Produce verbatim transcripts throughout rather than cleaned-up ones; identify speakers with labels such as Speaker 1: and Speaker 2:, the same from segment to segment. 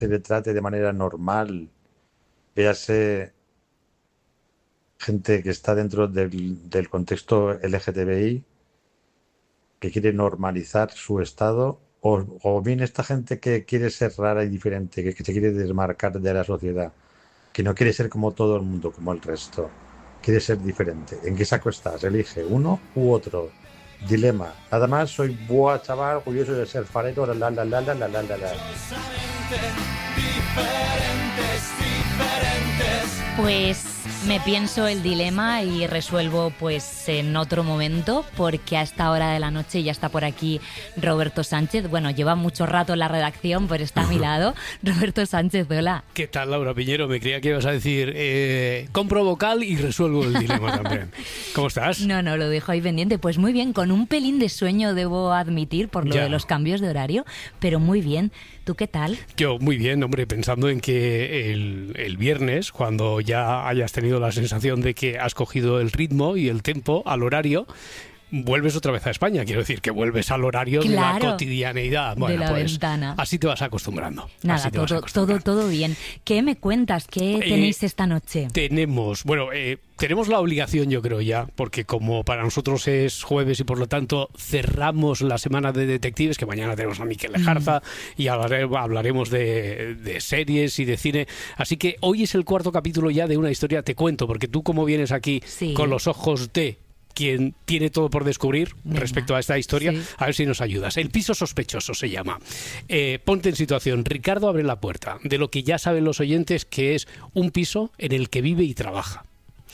Speaker 1: se le trate de manera normal, véase gente que está dentro del, del contexto L G T B I, que quiere normalizar su estado, o, o bien esta gente que quiere ser rara y diferente, que, que se quiere desmarcar de la sociedad, que no quiere ser como todo el mundo, como el resto, quiere ser diferente. ¿En qué saco estás? Elige uno u otro. Dilema. Nada más, soy buah, chaval, orgulloso de ser farero, la la la la la la la la la.
Speaker 2: Pues me pienso el dilema y resuelvo pues en otro momento, porque a esta hora de la noche ya está por aquí Roberto Sánchez. Bueno, lleva mucho rato en la redacción, pero está a mi lado. Roberto Sánchez, hola.
Speaker 3: ¿Qué tal, Laura Piñero? Me creía que ibas a decir eh, compro vocal y resuelvo el dilema también. ¿Cómo estás?
Speaker 2: No, no, lo dejo ahí pendiente. Pues muy bien, con un pelín de sueño debo admitir por lo
Speaker 3: Ya.
Speaker 2: de los cambios de horario, pero muy bien. ¿Tú qué tal?
Speaker 3: Yo muy bien, hombre, pensando en que el, el viernes, cuando ya hayas tenido la sensación de que has cogido el ritmo y el tempo al horario, vuelves otra vez a España. Quiero decir, que vuelves al horario
Speaker 2: Claro,
Speaker 3: de la cotidianeidad. Bueno,
Speaker 2: de la
Speaker 3: pues
Speaker 2: ventana.
Speaker 3: así te vas acostumbrando.
Speaker 2: Nada,
Speaker 3: así te vas
Speaker 2: todo, todo,
Speaker 3: acostumbrando.
Speaker 2: todo bien. ¿Qué me cuentas? ¿Qué
Speaker 3: Eh,
Speaker 2: tenéis esta noche?
Speaker 3: Tenemos, bueno, eh, tenemos la obligación, yo creo ya, porque como para nosotros es jueves y por lo tanto cerramos la semana de detectives, que mañana tenemos a Miquel Lejarza y hablare- hablaremos de, de series y de cine. Así que hoy es el cuarto capítulo ya de una historia, te cuento, porque tú como vienes aquí
Speaker 2: Sí.
Speaker 3: con los ojos de quien tiene todo por descubrir
Speaker 2: Venga.
Speaker 3: respecto a esta historia,
Speaker 2: Sí.
Speaker 3: a ver si nos ayudas. El piso sospechoso se llama. Eh, ponte en situación. Ricardo abre la puerta de lo que ya saben los oyentes, que es un piso en el que vive y trabaja.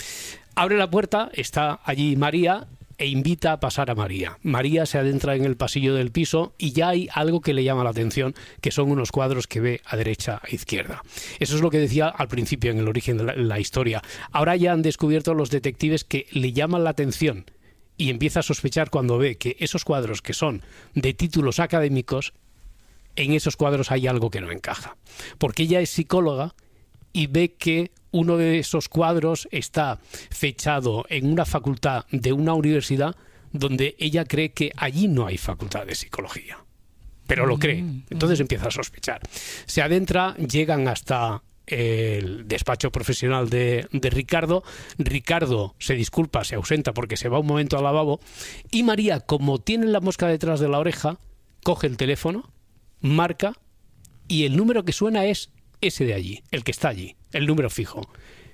Speaker 3: Abre la puerta, está allí María e invita a pasar a María. María se adentra en el pasillo del piso y ya hay algo que le llama la atención, que son unos cuadros que ve a derecha e izquierda. Eso es lo que decía al principio en el origen de la, la historia. Ahora ya han descubierto los detectives que le llaman la atención y empieza a sospechar cuando ve que esos cuadros que son de títulos académicos, en esos cuadros hay algo que no encaja. Porque ella es psicóloga y ve que uno de esos cuadros está fechado en una facultad de una universidad donde ella cree que allí no hay facultad de psicología. Pero lo cree. Entonces empieza a sospechar. Se adentra, llegan hasta el despacho profesional de, de Ricardo. Ricardo se disculpa, se ausenta porque se va un momento al lavabo. Y María, como tiene la mosca detrás de la oreja, coge el teléfono, marca y el número que suena es ese de allí, el que está allí, el número fijo.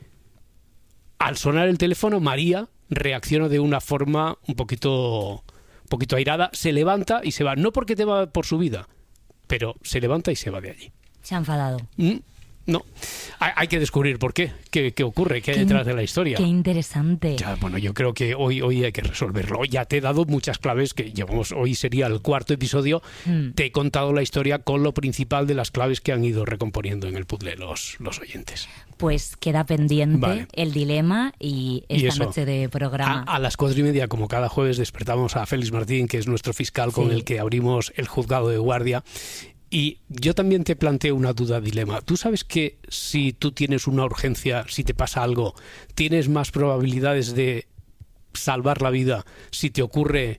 Speaker 3: Al sonar el teléfono, María reacciona de una forma un poquito, un poquito airada, se levanta y se va. No porque te va por su vida, pero se levanta y se va de allí.
Speaker 2: Se ha enfadado.
Speaker 3: ¿Mm? No. Hay, hay que descubrir por qué, qué, qué ocurre, qué hay
Speaker 2: Qué
Speaker 3: detrás
Speaker 2: in-
Speaker 3: de la historia.
Speaker 2: Qué interesante.
Speaker 3: Ya, bueno, yo creo que hoy, hoy hay que resolverlo. Ya te he dado muchas claves, que llevamos, hoy sería el cuarto episodio.
Speaker 2: Mm.
Speaker 3: Te he contado la historia con lo principal de las claves que han ido recomponiendo en el puzzle los, los oyentes.
Speaker 2: Pues queda pendiente
Speaker 3: Vale.
Speaker 2: el dilema y
Speaker 3: Y
Speaker 2: esta
Speaker 3: eso,
Speaker 2: noche de programa.
Speaker 3: A, a las cuatro y media, como cada jueves, despertamos a Félix Martín, que es nuestro fiscal con
Speaker 2: Sí.
Speaker 3: el que abrimos el juzgado de guardia. Y yo también te planteo una duda, dilema. ¿Tú sabes que si tú tienes una urgencia, si te pasa algo, tienes más probabilidades de salvar la vida si te ocurre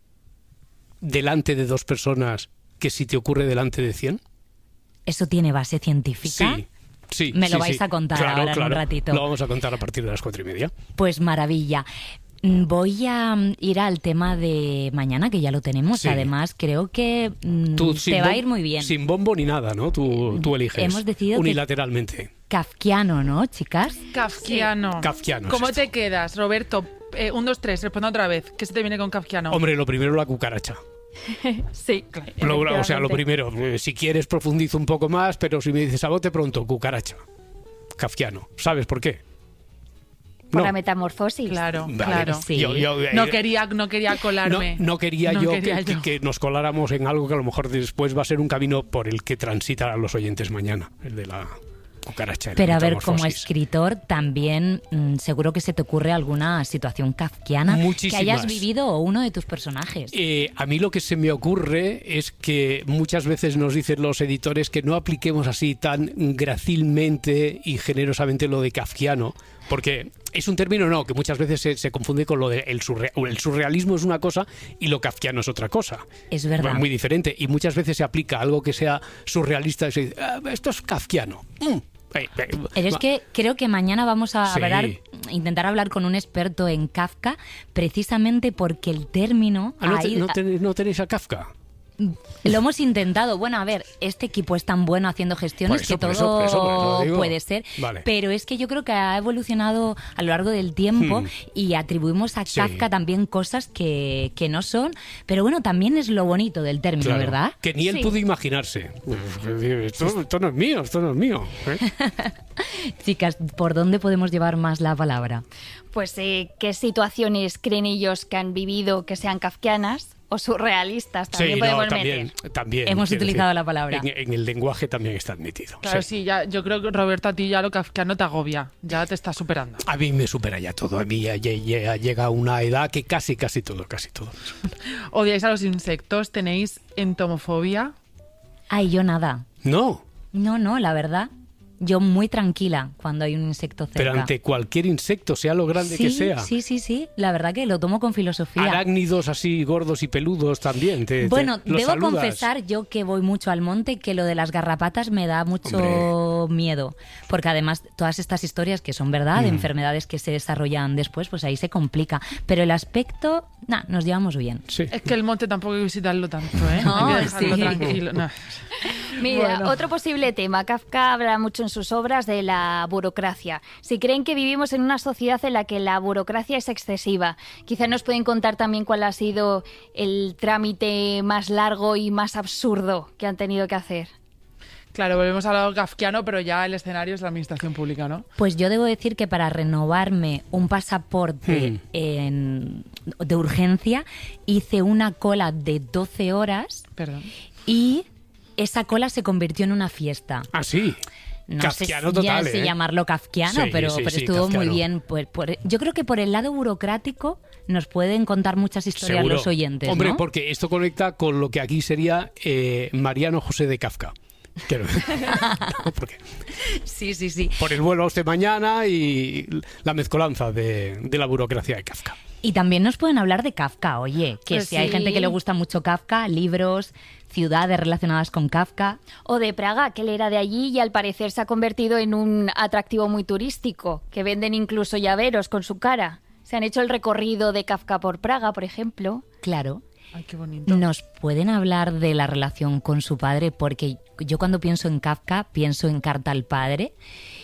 Speaker 3: delante de dos personas que si te ocurre delante de cien?
Speaker 2: ¿Eso tiene base científica?
Speaker 3: Sí. Sí,
Speaker 2: Me lo
Speaker 3: sí,
Speaker 2: vais
Speaker 3: sí.
Speaker 2: a contar
Speaker 3: Claro,
Speaker 2: ahora en un
Speaker 3: claro.
Speaker 2: ratito.
Speaker 3: Lo vamos a contar a partir de las cuatro y media.
Speaker 2: Pues maravilla. Mm, Voy a mm, ir al tema de mañana, que ya lo tenemos.
Speaker 3: Sí.
Speaker 2: Además, creo que mm,
Speaker 3: Tú,
Speaker 2: te
Speaker 3: sin
Speaker 2: va a
Speaker 3: bom-
Speaker 2: ir muy bien.
Speaker 3: Sin bombo ni nada, ¿no? Tú, tú eliges.
Speaker 2: Hemos decidido que-
Speaker 3: unilateralmente.
Speaker 2: Kafkiano, ¿no, chicas?
Speaker 4: Kafkiano.
Speaker 3: Kafkiano es
Speaker 4: ¿Cómo
Speaker 3: esto.
Speaker 4: te quedas, Roberto? Eh, un, dos, tres, responda otra vez. ¿Qué se te viene con Kafkiano?
Speaker 3: Hombre, lo primero la cucaracha.
Speaker 4: Sí,
Speaker 3: Lo- o sea, lo
Speaker 4: efectivamente.
Speaker 3: primero, eh, si quieres profundizo un poco más, pero si me dices a bote pronto, cucaracha. Kafkiano. ¿Sabes por qué?
Speaker 5: Por
Speaker 3: No.
Speaker 5: la metamorfosis.
Speaker 4: Claro,
Speaker 3: Vale.
Speaker 4: claro.
Speaker 2: Sí.
Speaker 3: Yo- yo-
Speaker 4: No
Speaker 3: eh,
Speaker 4: quería, no quería
Speaker 3: no,
Speaker 4: colarme.
Speaker 3: no quería,
Speaker 4: No
Speaker 3: yo,
Speaker 4: quería
Speaker 3: que,
Speaker 4: yo.
Speaker 3: que- que nos coláramos en algo que a lo mejor después va a ser un camino por el que transitarán los oyentes mañana, el de la cucaracha. de la
Speaker 2: Pero a ver, como
Speaker 3: metamorfosis.
Speaker 2: escritor, también mm, seguro que se te ocurre alguna situación kafkiana que
Speaker 3: Muchísimas.
Speaker 2: hayas vivido o uno de tus personajes.
Speaker 3: Eh, a mí lo que se me ocurre es que muchas veces nos dicen los editores que no apliquemos así tan grácilmente y generosamente lo de kafkiano, porque Es un término, no, que muchas veces se, se confunde con lo de el, surre, el surrealismo es una cosa y lo kafkiano es otra cosa.
Speaker 2: Es verdad.
Speaker 3: Muy diferente. Y muchas veces se aplica algo que sea surrealista y se dice, ah, esto es kafkiano. Mm.
Speaker 2: Pero es que creo que mañana vamos a
Speaker 3: Sí.
Speaker 2: hablar, intentar hablar con un experto en Kafka, precisamente porque el término...
Speaker 3: Ah, ¿no,
Speaker 2: ahí-
Speaker 3: te- no tenéis, ¿No tenéis a Kafka?
Speaker 2: Lo hemos intentado. Bueno, a ver, este equipo es tan bueno haciendo gestiones
Speaker 3: Por eso,
Speaker 2: que
Speaker 3: por
Speaker 2: todo
Speaker 3: eso, por eso, por eso lo digo.
Speaker 2: puede ser.
Speaker 3: Vale.
Speaker 2: Pero es que yo creo que ha evolucionado a lo largo del tiempo
Speaker 3: Hmm.
Speaker 2: y atribuimos a
Speaker 3: Sí.
Speaker 2: Kafka también cosas que, que no son. Pero bueno, también es lo bonito del término,
Speaker 3: Claro,
Speaker 2: ¿verdad?
Speaker 3: que ni él
Speaker 5: Sí.
Speaker 3: pudo imaginarse. Esto, esto no es mío, esto no es mío. ¿eh?
Speaker 2: Chicas, ¿por dónde podemos llevar más la palabra?
Speaker 5: Pues eh, qué situaciones creen ellos que han vivido que sean kafkianas o surrealistas. También
Speaker 3: Sí,
Speaker 5: podemos
Speaker 3: no, también,
Speaker 5: meter.
Speaker 3: también.
Speaker 2: Hemos
Speaker 3: quiero
Speaker 2: utilizado
Speaker 3: decir,
Speaker 2: la palabra.
Speaker 3: En, en el lenguaje también está admitido.
Speaker 4: Claro,
Speaker 3: sí.
Speaker 4: sí, ya, yo creo que Roberto, a ti ya lo kafkiano te agobia. Ya te está superando.
Speaker 3: A mí me supera ya todo. A mí ya, ya- ya llega una edad que casi, casi todo, casi todo.
Speaker 4: ¿Odiáis a los insectos? ¿Tenéis entomofobia?
Speaker 2: Ay, yo nada.
Speaker 3: No,
Speaker 2: No, no, la verdad. Yo muy tranquila cuando hay un insecto cerca.
Speaker 3: pero ante cualquier insecto, sea lo grande
Speaker 2: sí,
Speaker 3: que sea.
Speaker 2: Sí, sí, sí. La verdad que lo tomo con filosofía.
Speaker 3: Arácnidos así gordos y peludos también. Te, te-
Speaker 2: Bueno,
Speaker 3: los
Speaker 2: debo
Speaker 3: saludas.
Speaker 2: confesar yo que voy mucho al monte, que lo de las garrapatas me da mucho
Speaker 3: Hombre.
Speaker 2: miedo. Porque además todas estas historias que son verdad,
Speaker 3: Mm.
Speaker 2: de enfermedades que se desarrollan después, pues ahí se complica. Pero el aspecto, nah, nos llevamos bien.
Speaker 3: Sí.
Speaker 4: Es que el monte tampoco hay que visitarlo tanto, ¿eh?
Speaker 2: No,
Speaker 4: hay que dejarlo
Speaker 2: sí.
Speaker 4: tranquilo. No.
Speaker 5: Mira,
Speaker 4: Bueno.
Speaker 5: otro posible tema. Kafka habla mucho en sus obras de la burocracia. Si creen que vivimos en una sociedad en la que la burocracia es excesiva, quizá nos pueden contar también cuál ha sido el trámite más largo y más absurdo que han tenido que hacer.
Speaker 4: Claro, volvemos a lo kafkiano, pero ya el escenario es la administración pública, ¿no?
Speaker 2: Pues yo debo decir que para renovarme un pasaporte
Speaker 3: Hmm.
Speaker 2: en- de urgencia hice una cola de doce horas
Speaker 4: Perdón.
Speaker 2: y esa cola se convirtió en una fiesta.
Speaker 3: Ah, sí.
Speaker 2: No
Speaker 3: Kafkiano
Speaker 2: sé si, ya
Speaker 3: total,
Speaker 2: sé
Speaker 3: ¿eh?
Speaker 2: llamarlo kafkiano,
Speaker 3: Sí,
Speaker 2: pero,
Speaker 3: sí,
Speaker 2: pero
Speaker 3: sí,
Speaker 2: estuvo muy
Speaker 3: kafkiano.
Speaker 2: bien. Pues, por- yo creo que por el lado burocrático nos pueden contar muchas historias
Speaker 3: Seguro.
Speaker 2: los oyentes,
Speaker 3: Hombre,
Speaker 2: ¿no?
Speaker 3: porque esto conecta con lo que aquí sería eh, Mariano José de Kafka. Quiero decir. No, porque
Speaker 2: Sí, sí, sí.
Speaker 3: por el vuelo a usted mañana y la mezcolanza de, de la burocracia de Kafka.
Speaker 2: Y también nos pueden hablar de Kafka, oye, que
Speaker 5: Pues
Speaker 2: si hay
Speaker 5: sí.
Speaker 2: gente que le gusta mucho Kafka, libros, ciudades relacionadas con Kafka.
Speaker 5: O de Praga, que él era de allí y al parecer se ha convertido en un atractivo muy turístico, que venden incluso llaveros con su cara. Se han hecho el recorrido de Kafka por Praga, por ejemplo.
Speaker 2: Claro.
Speaker 4: Ay, qué bonito.
Speaker 2: ¿Nos pueden hablar de la relación con su padre? Porque yo cuando pienso en Kafka, pienso en Carta al Padre.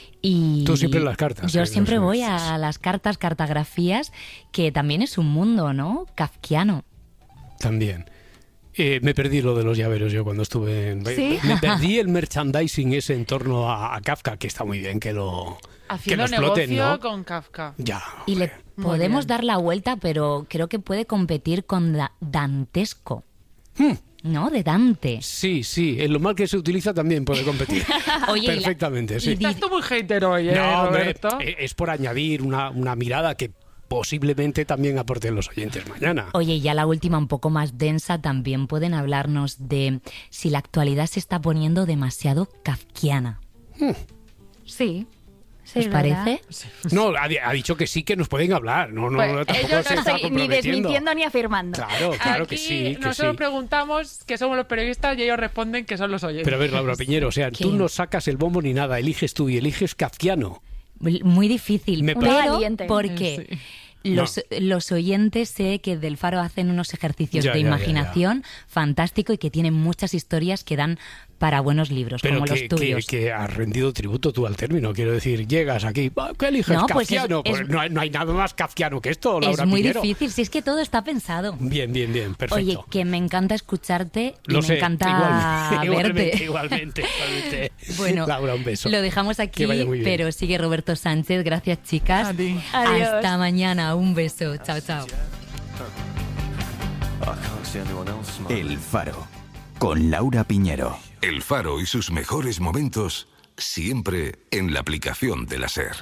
Speaker 2: Y
Speaker 3: Tú siempre en las cartas,
Speaker 2: Yo
Speaker 3: eh,
Speaker 2: siempre
Speaker 3: no sé.
Speaker 2: voy a las cartas, cartografías, que también es un mundo, ¿no? Kafkiano.
Speaker 3: También. Eh, me perdí lo de los llaveros yo cuando estuve en...
Speaker 5: ¿Sí?
Speaker 3: Me perdí el merchandising ese en torno a, a Kafka, que está muy bien que lo, que
Speaker 4: Haciendo
Speaker 3: lo exploten,
Speaker 4: negocio
Speaker 3: ¿no?
Speaker 4: con Kafka.
Speaker 3: Ya.
Speaker 2: Y le
Speaker 3: hombre.
Speaker 4: Muy
Speaker 2: podemos
Speaker 4: bien.
Speaker 2: dar la vuelta, pero creo que puede competir con da- dantesco.
Speaker 3: Hmm.
Speaker 2: ¿No? De Dante.
Speaker 3: Sí, sí, en lo mal que se utiliza también puede competir.
Speaker 2: Oye, y la-
Speaker 3: Perfectamente, sí.
Speaker 2: y
Speaker 4: Estás tú muy hater hoy, ¿eh,
Speaker 3: No, hombre,
Speaker 4: Roberto?
Speaker 3: eh, es por añadir una, una mirada que posiblemente también aporten los oyentes mañana.
Speaker 2: Oye, y ya la última, un poco más densa, también pueden hablarnos de si la actualidad se está poniendo demasiado kafkiana.
Speaker 5: Sí. Sí,
Speaker 2: ¿Os
Speaker 5: es verdad.
Speaker 2: parece?
Speaker 3: No, ha, di- ha dicho que sí que nos pueden hablar. No, no,
Speaker 5: Pues,
Speaker 3: no, tampoco
Speaker 5: ellos
Speaker 3: se
Speaker 5: no
Speaker 3: está
Speaker 5: estoy ni
Speaker 3: comprometiendo.
Speaker 5: desmintiendo ni afirmando.
Speaker 3: Claro, claro que
Speaker 4: Aquí
Speaker 3: sí, que
Speaker 4: nosotros
Speaker 3: sí.
Speaker 4: preguntamos que somos los periodistas y ellos responden que son los oyentes.
Speaker 3: Pero a ver, Laura Piñero, o sea, tú
Speaker 2: ¿Qué?
Speaker 3: no sacas el bombo ni nada, eliges tú y eliges kafkiano.
Speaker 2: Muy difícil,
Speaker 3: Me
Speaker 2: pero
Speaker 5: parece- Valiente.
Speaker 2: porque
Speaker 4: Sí.
Speaker 2: los, los oyentes sé que del Faro hacen unos ejercicios
Speaker 3: Ya,
Speaker 2: de
Speaker 3: ya, ya,
Speaker 2: imaginación fantástico y que tienen muchas historias que dan para buenos libros,
Speaker 3: Pero
Speaker 2: como
Speaker 3: que,
Speaker 2: los
Speaker 3: que,
Speaker 2: tuyos.
Speaker 3: que has rendido tributo tú al término. Quiero decir, llegas aquí, "Ah, ¿qué eliges?
Speaker 2: No, pues es-
Speaker 3: Kafkiano.
Speaker 2: es-
Speaker 3: Pues no, hay, no hay nada más kafkiano que esto, Laura
Speaker 2: Es muy
Speaker 3: Piñero.
Speaker 2: difícil, si es que todo está pensado.
Speaker 3: Bien, bien, bien, perfecto.
Speaker 2: Oye, que me encanta escucharte y
Speaker 3: Lo
Speaker 2: me
Speaker 3: sé,
Speaker 2: encanta
Speaker 3: igualmente, igualmente,
Speaker 2: verte.
Speaker 3: igualmente, igualmente.
Speaker 2: Bueno,
Speaker 3: Laura, un beso.
Speaker 2: lo dejamos aquí,
Speaker 3: Que vaya muy bien.
Speaker 2: pero sigue Roberto Sánchez. Gracias, chicas.
Speaker 4: A ti.
Speaker 5: Adiós.
Speaker 2: Hasta mañana. Un beso. Chao, chao.
Speaker 6: El Faro, con Laura Piñero.
Speaker 7: El Faro y sus mejores momentos siempre en la aplicación de la SER.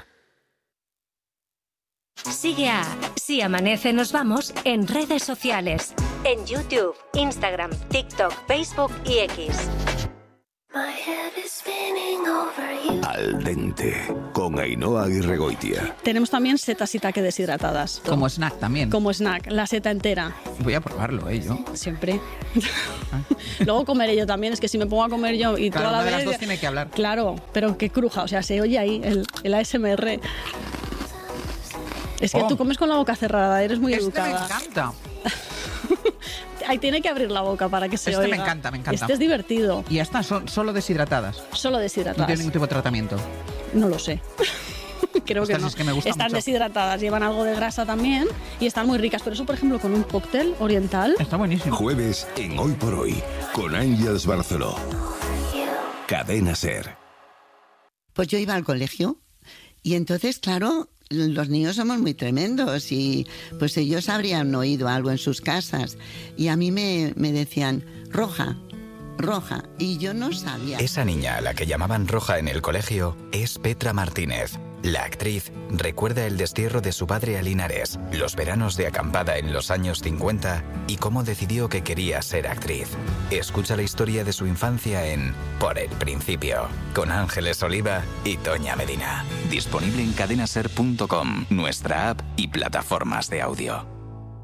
Speaker 8: Sigue a Si Amanece Nos Vamos en redes sociales. En YouTube, Instagram, TikTok, Facebook y X.
Speaker 9: My head is spinning over you.
Speaker 7: Al dente, con Ainhoa Aguirregoitia.
Speaker 9: Tenemos también setas shiitake deshidratadas.
Speaker 10: Como snack también.
Speaker 9: Como snack, la seta entera.
Speaker 10: Voy a probarlo, ¿eh? Yo.
Speaker 9: Siempre. Luego comeré yo también, es que si me pongo a comer yo y
Speaker 10: Claro,
Speaker 9: toda la
Speaker 10: una de
Speaker 9: vez...
Speaker 10: las dos tiene que hablar.
Speaker 9: Claro, pero que cruja, o sea, se oye ahí el, el A S M R. Es que
Speaker 10: Oh.
Speaker 9: tú comes con la boca cerrada, eres muy
Speaker 10: Este
Speaker 9: educada.
Speaker 10: me encanta.
Speaker 9: Ahí tiene que abrir la boca para que se
Speaker 10: Este
Speaker 9: oiga.
Speaker 10: me encanta, me encanta.
Speaker 9: Este es divertido.
Speaker 10: Y estas son solo deshidratadas.
Speaker 9: Solo
Speaker 10: No
Speaker 9: deshidratadas.
Speaker 10: tienen ningún tipo de tratamiento.
Speaker 9: No lo sé. Creo que
Speaker 10: Estas
Speaker 9: no.
Speaker 10: es que me gustan
Speaker 9: están
Speaker 10: mucho.
Speaker 9: deshidratadas, llevan algo de grasa también y están muy ricas. Pero eso, por ejemplo, con un cóctel oriental.
Speaker 10: Está buenísimo.
Speaker 7: Jueves en Hoy por Hoy, con Ángeles Barceló. Cadena SER.
Speaker 11: Pues yo iba al colegio y entonces, claro, los niños somos muy tremendos y pues ellos habrían oído algo en sus casas y a mí me, me decían, Roja, Roja, y yo no sabía.
Speaker 12: Esa niña a la que llamaban Roja en el colegio es Petra Martínez. La actriz recuerda el destierro de su padre a Linares, los veranos de acampada en los años cincuenta y cómo decidió que quería ser actriz. Escucha la historia de su infancia en Por el Principio, con Ángeles Oliva y Toña Medina. Disponible en cadenaser punto com, nuestra app y plataformas de audio.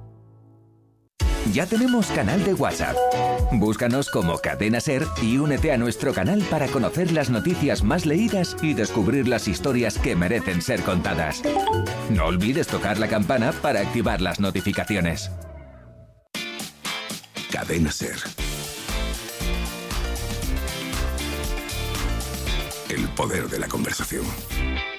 Speaker 13: Ya tenemos canal de WhatsApp. Búscanos como Cadena SER y únete a nuestro canal para conocer las noticias más leídas y descubrir las historias que merecen ser contadas. No olvides tocar la campana para activar las notificaciones.
Speaker 7: Cadena SER. El poder de la conversación.